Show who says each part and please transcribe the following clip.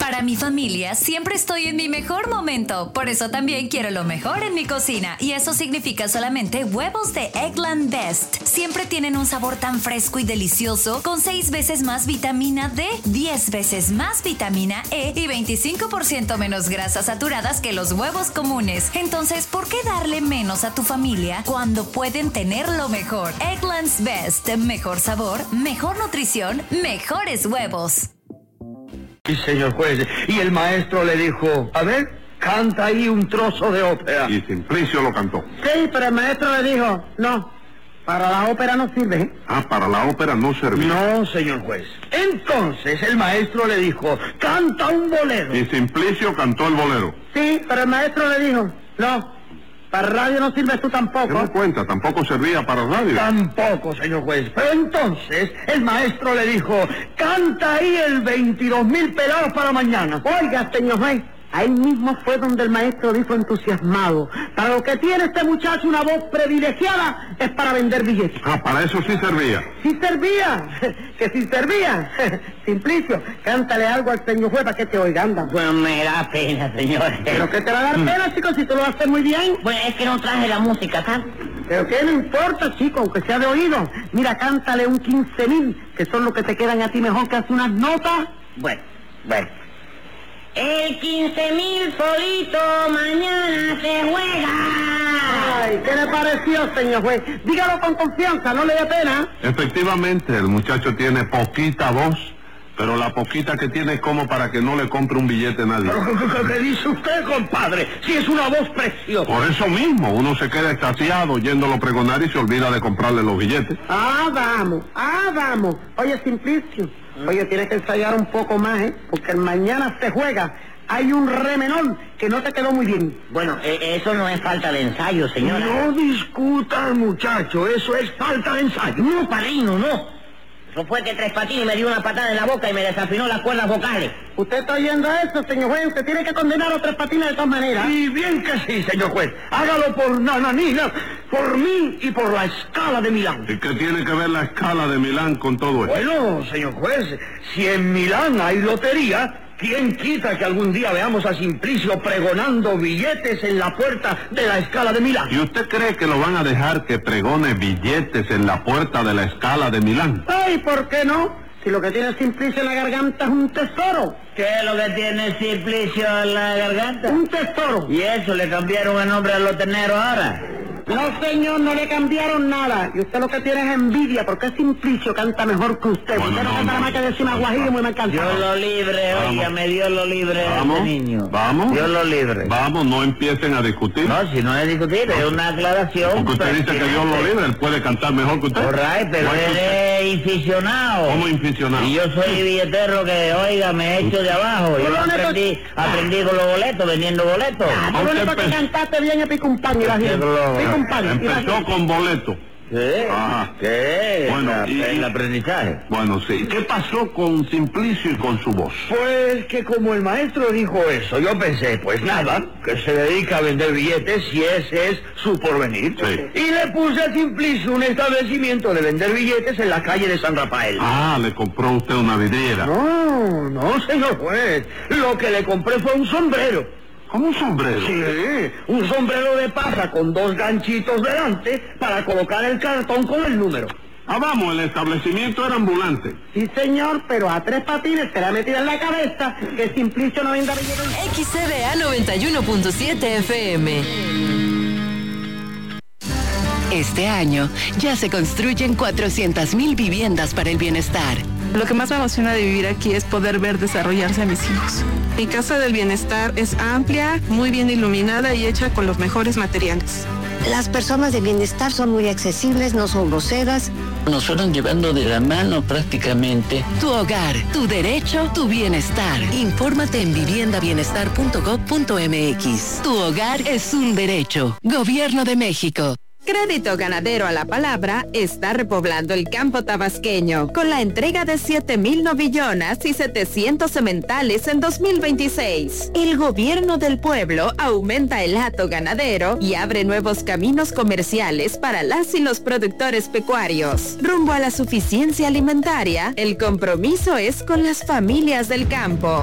Speaker 1: Para mi familia siempre estoy en mi mejor momento, por eso también quiero lo mejor en mi cocina, y eso significa solamente huevos de Eggland Best. Siempre tienen un sabor tan fresco y delicioso, con 6 veces más vitamina D, 10 veces más vitamina E y 25% menos grasas saturadas que los huevos comunes. Entonces, ¿por qué darle menos a tu familia cuando pueden tener lo mejor? Eggland's Best, mejor sabor, mejor nutrición, mejores huevos.
Speaker 2: Sí, señor juez. Y el maestro le dijo, a ver, canta ahí un trozo de ópera.
Speaker 3: Y Simplicio lo cantó.
Speaker 4: Sí, pero el maestro le dijo, no, para la ópera no sirve.
Speaker 3: Ah, para la ópera no servía.
Speaker 2: No, señor juez. Entonces el maestro le dijo, canta un bolero.
Speaker 3: Y Simplicio cantó el bolero.
Speaker 4: Sí, pero el maestro le dijo, no, para radio no sirves tú
Speaker 3: ¿Qué
Speaker 4: tampoco.
Speaker 3: me cuenta? ¿Tampoco servía para radio?
Speaker 2: Tampoco, señor juez. Pero entonces el maestro le dijo, canta ahí el 22,000 pelados para mañana.
Speaker 4: Oiga, señor juez, ahí mismo fue donde el maestro dijo entusiasmado, para lo que tiene este muchacho una voz privilegiada es para vender billetes.
Speaker 3: Ah, para eso sí servía.
Speaker 4: Sí servía, que sí servía. Simplicio, cántale algo al señor juez para que te oiga, anda.
Speaker 5: Bueno, me da pena, señor.
Speaker 4: ¿Pero qué te va a dar pena, chico, si tú lo haces muy bien?
Speaker 5: Bueno, es que no traje la música, ¿sabes?
Speaker 4: Pero qué no importa, chico, aunque sea de oído. Mira, cántale un 15,000, que son los que te quedan a ti mejor que hace unas notas.
Speaker 5: Bueno. El 15,000 solito mañana se juega.
Speaker 4: Ay, ¿qué le pareció, señor juez? Dígalo con confianza, no le dé pena.
Speaker 3: Efectivamente, el muchacho tiene poquita voz, pero la poquita que tiene es como para que no le compre un billete a nadie.
Speaker 2: ¿Qué dice usted, compadre? Si es una voz preciosa.
Speaker 3: Por eso mismo, uno se queda extasiado oyéndolo pregonar y se olvida de comprarle los billetes.
Speaker 4: Vamos. Oye, Simplicio, oye, tienes que ensayar un poco más, porque el mañana se juega. Hay un re menor que no te quedó muy bien.
Speaker 5: Bueno, eso no es falta de ensayo, señora.
Speaker 2: No discuta, muchacho, eso es falta de ensayo.
Speaker 5: No, padrino, no. Eso fue que Tres Patines me dio una patada en la boca y me desafinó las cuerdas vocales.
Speaker 4: ¿Usted está oyendo eso, señor juez? Usted tiene que condenar a Tres Patines de todas maneras.
Speaker 2: Y bien que sí, señor juez. Hágalo por Nananina, por mí y por la Scala de Milán.
Speaker 3: ¿Y qué tiene que ver la Scala de Milán con todo esto?
Speaker 2: Bueno, señor juez, si en Milán hay lotería, ¿quién quita que algún día veamos a Simplicio pregonando billetes en la puerta de la Scala de Milán?
Speaker 3: ¿Y usted cree que lo van a dejar que pregone billetes en la puerta de la Scala de Milán?
Speaker 4: Ay, ¿por qué no? Si lo que tiene Simplicio en la garganta es un tesoro.
Speaker 5: ¿Qué es lo que tiene Simplicio en la garganta?
Speaker 4: Un tesoro.
Speaker 5: ¿Y eso le cambiaron el nombre a los terneros ahora?
Speaker 4: No, señor, no le cambiaron nada. Y usted lo que tiene es envidia, porque Simplicio canta mejor que usted.
Speaker 3: Bueno,
Speaker 4: Usted no canta nada más que decir una guajilla muy mal cantado.
Speaker 5: Dios lo libre, oiga, me dio lo libre a
Speaker 3: Vamos,
Speaker 5: este niño.
Speaker 3: vamos.
Speaker 5: Dios lo libre.
Speaker 3: Vamos, no empiecen a discutir.
Speaker 5: No, si no es discutir, es una aclaración.
Speaker 3: Porque usted dice que Dios lo libre, él puede cantar mejor que usted.
Speaker 5: Correcto, pero
Speaker 3: Bueno,
Speaker 5: él es inficionado.
Speaker 3: ¿Cómo inficionado?
Speaker 5: Y yo soy billetero que, oiga, me echo de abajo. Yo
Speaker 4: Lo único-
Speaker 5: aprendí con los boletos, vendiendo boletos.
Speaker 4: Tú lo único que cantaste bien es pico un pan y la gente. Pico un pan. y la
Speaker 3: Empezó con boleto.
Speaker 5: ¿Qué?
Speaker 3: Ajá.
Speaker 5: ¿Qué?
Speaker 3: Bueno, y-
Speaker 5: el aprendizaje.
Speaker 3: Bueno, sí. ¿Qué pasó con Simplicio y con su voz?
Speaker 2: Pues que como el maestro dijo eso, yo pensé, pues nada, que se dedica a vender billetes si ese es su porvenir.
Speaker 3: Sí.
Speaker 2: Y le puse a Simplicio un establecimiento de vender billetes en la calle de San Rafael.
Speaker 3: Ah, le compró usted una vidriera.
Speaker 2: No, señor juez. Lo que le compré fue un sombrero.
Speaker 3: ¿Cómo un sombrero?
Speaker 2: Sí, un sombrero de paja con 2 ganchitos delante para colocar el cartón con el número.
Speaker 3: Ah, vamos, el establecimiento era ambulante.
Speaker 4: Sí, señor, pero a Tres Patines se le ha metido en la cabeza que Simplicio no venda billetes.
Speaker 6: XCDA 91.7 FM. Este año ya se construyen 400,000 viviendas para el bienestar.
Speaker 7: Lo que más me emociona de vivir aquí es poder ver desarrollarse a mis hijos. Mi casa del bienestar es amplia, muy bien iluminada y hecha con los mejores materiales.
Speaker 8: Las personas de bienestar son muy accesibles, no son groseras.
Speaker 9: Nos fueron llevando de la mano prácticamente.
Speaker 6: Tu hogar, tu derecho, tu bienestar. Infórmate en viviendabienestar.gov.mx. Tu hogar es un derecho. Gobierno de México.
Speaker 10: Crédito Ganadero a la Palabra está repoblando el campo tabasqueño con la entrega de 7,000 novillonas y 700 sementales en 2026. El gobierno del pueblo aumenta el hato ganadero y abre nuevos caminos comerciales para las y los productores pecuarios. Rumbo a la suficiencia alimentaria, el compromiso es con las familias del campo.